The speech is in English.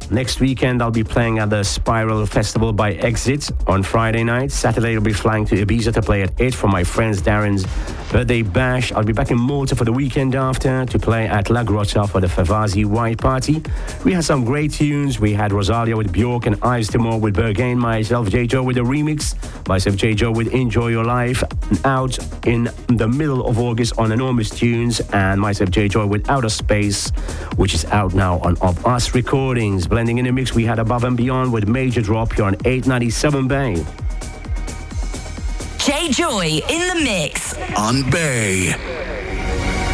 Next weekend, I'll be playing at the Spiral Festival by Exit on Friday night. Saturday, I'll be flying to Ibiza to play at 8 for my friend's Darren's birthday bash. I'll be back in Malta for the weekend after to play at La Grotta for the Favazi White Party. We had some great tunes. We had Rosalia with Bjork and Ives Timor with Bergain, myself, J. Joe with the remix, myself, J. Joe with Enjoy Your Life, out in the middle of August on Enormous Tunes, and myself, J. Joy with Outer Space, which is out now on Of Us Recordings. Blending in the mix, we had Above and Beyond with Major Drop here on 897 Bay. J. Joy in the mix on Bay.